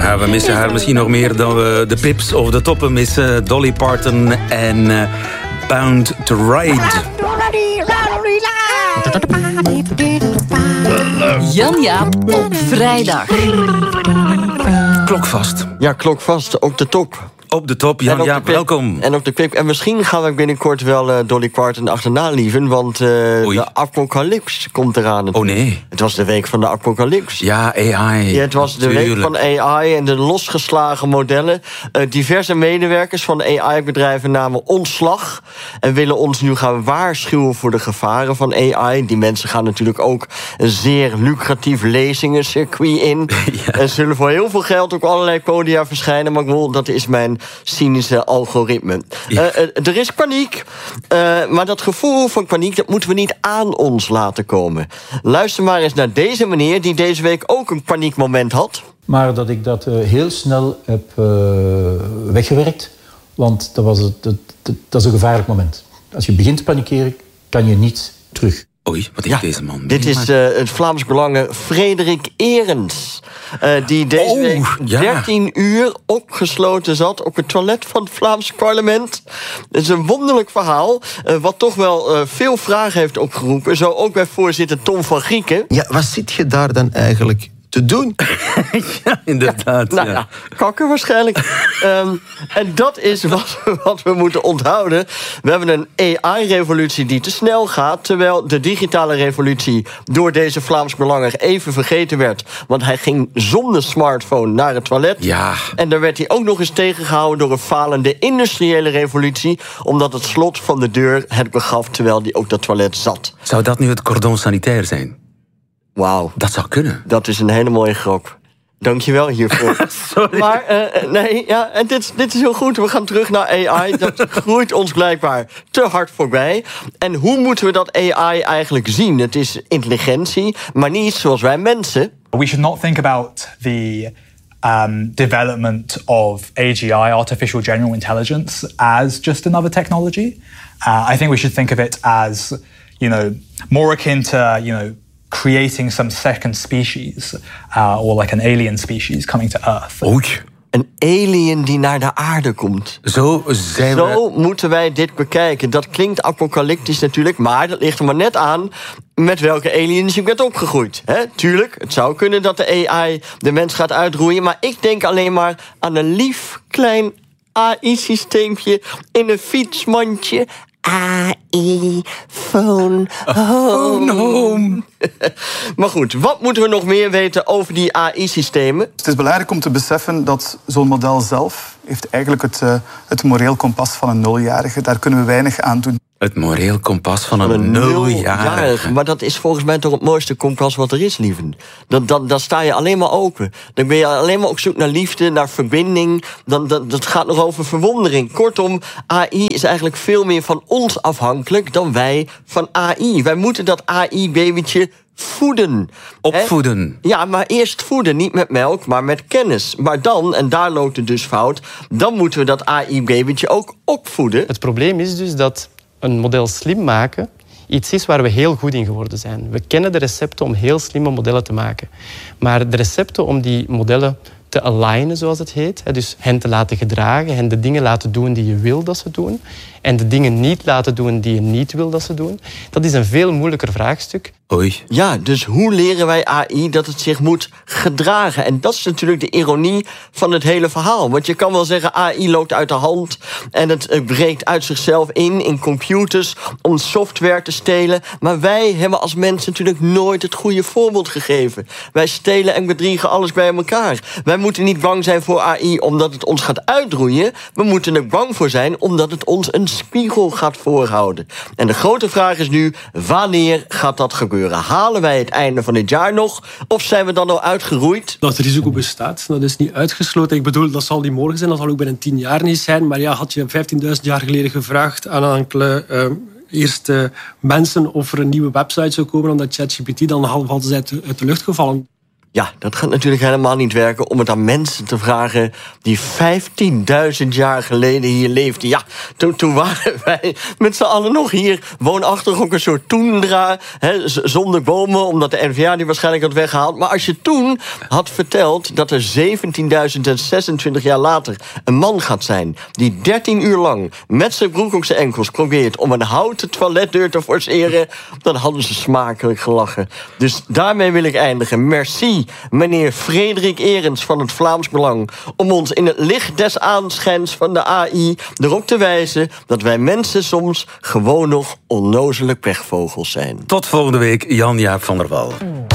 Ja, we missen haar misschien nog meer dan we de Pips of de Toppen missen. Dolly Parton en Bound to Ride. Jan-Jaap op vrijdag. Klokvast. Ja, klokvast op de top. Op de top, Jan-Jaap, welkom. En op de clip. En misschien gaan we binnenkort wel Dolly Parton achterna lieven, want de apocalyps komt eraan. Oh nee. Het was de week van de apocalyps. Ja, AI. Ja, het was de week van AI en de losgeslagen modellen. Diverse medewerkers van AI-bedrijven namen ontslag en willen ons nu gaan waarschuwen voor de gevaren van AI. Die mensen gaan natuurlijk ook een zeer lucratief lezingencircuit in. Ja. En zullen voor heel veel geld op allerlei podia verschijnen. Maar dat is mijn cynische algoritme. Ja. Er is paniek, maar dat gevoel van paniek, dat moeten we niet aan ons laten komen. Luister maar eens naar deze meneer die deze week ook een paniekmoment had. Maar dat ik dat heel snel heb weggewerkt, want dat is een gevaarlijk moment. Als je begint te panikeren, kan je niet terug. Oei, wat is deze man? Dit is het Vlaams Belangen Frederik Eerens. Die deze week 13 uur opgesloten zat op het toilet van het Vlaamse parlement. Het is een wonderlijk verhaal, wat toch wel veel vragen heeft opgeroepen. Zo ook bij voorzitter Tom van Grieken. Ja, wat zit je daar dan eigenlijk te doen? Ja, inderdaad. Ja, kakken waarschijnlijk. En dat is wat we moeten onthouden. We hebben een AI-revolutie die te snel gaat, terwijl de digitale revolutie door deze Vlaams Belanger even vergeten werd. Want hij ging zonder smartphone naar het toilet. Ja. En daar werd hij ook nog eens tegengehouden door een falende industriële revolutie, omdat het slot van de deur het begaf terwijl hij ook dat toilet zat. Zou dat nu het cordon sanitair zijn? Wauw. Dat zou kunnen. Dat is een hele mooie grap. Dankjewel hiervoor. Sorry. Maar en dit is heel goed. We gaan terug naar AI. Dat groeit ons blijkbaar te hard voorbij. En hoe moeten we dat AI eigenlijk zien? Het is intelligentie, maar niet zoals wij mensen. We should not think about the development of AGI, artificial general intelligence, as just another technology. I think we should think of it as, more akin to, creating some second species, or like an alien species coming to Earth. Oei. Een alien die naar de aarde komt. Zo moeten wij dit bekijken. Dat klinkt apocalyptisch natuurlijk, maar dat ligt er maar net aan met welke aliens je bent opgegroeid. Tuurlijk, het zou kunnen dat de AI de mens gaat uitroeien, maar ik denk alleen maar aan een lief klein AI-systeempje in een fietsmandje. AI, phone, home. Maar goed, wat moeten we nog meer weten over die AI-systemen? Het is belangrijk om te beseffen dat zo'n model zelf heeft eigenlijk het moreel kompas van een nuljarige. Daar kunnen we weinig aan doen. Het moreel kompas van een nuljarige. Maar dat is volgens mij toch het mooiste kompas wat er is, lieven. Dan sta je alleen maar open. Dan ben je alleen maar op zoek naar liefde, naar verbinding. Dat gaat nog over verwondering. Kortom, AI is eigenlijk veel meer van ons afhankelijk dan wij van AI. Wij moeten dat AI-babytje voeden. Opvoeden. Ja, maar eerst voeden. Niet met melk, maar met kennis. Maar dan, en daar loopt het dus fout, dan moeten we dat AI-babytje ook opvoeden. Het probleem is dus dat een model slim maken iets is waar we heel goed in geworden zijn. We kennen de recepten om heel slimme modellen te maken. Maar de recepten om die modellen te alignen, zoals het heet, dus hen te laten gedragen, hen de dingen laten doen die je wil dat ze doen, en de dingen niet laten doen die je niet wil dat ze doen, dat is een veel moeilijker vraagstuk. Oei. Ja, dus hoe leren wij AI dat het zich moet gedragen? En dat is natuurlijk de ironie van het hele verhaal. Want je kan wel zeggen, AI loopt uit de hand en het breekt uit zichzelf in computers om software te stelen. Maar wij hebben als mensen natuurlijk nooit het goede voorbeeld gegeven. Wij stelen en bedriegen alles bij elkaar. Wij moeten niet bang zijn voor AI omdat het ons gaat uitroeien. We moeten er bang voor zijn omdat het ons een spiegel gaat voorhouden. En de grote vraag is nu, wanneer gaat dat gebeuren? Halen wij het einde van dit jaar nog? Of zijn we dan al uitgeroeid? Dat het risico bestaat, dat is niet uitgesloten. Ik bedoel, dat zal niet morgen zijn, dat zal ook binnen 10 jaar niet zijn. Maar ja, had je 15.000 jaar geleden gevraagd aan enkele eerste mensen of er een nieuwe website zou komen omdat ChatGPT, dan hadden ze uit de lucht gevallen. Ja, dat gaat natuurlijk helemaal niet werken om het aan mensen te vragen die 15.000 jaar geleden hier leefden. Ja, toen waren wij met z'n allen nog hier woonachtig ook een soort toendra, zonder bomen, omdat de NVA die waarschijnlijk had weggehaald. Maar als je toen had verteld dat er 17.026 jaar later een man gaat zijn die 13 uur lang met zijn broek op zijn enkels probeert om een houten toiletdeur te forceren, dan hadden ze smakelijk gelachen. Dus daarmee wil ik eindigen. Merci, meneer Frederik Erens van het Vlaams Belang, om ons in het licht des aanschijns van de AI erop te wijzen dat wij mensen soms gewoon nog onnozele pechvogels zijn. Tot volgende week, Jan-Jaap van der Wal.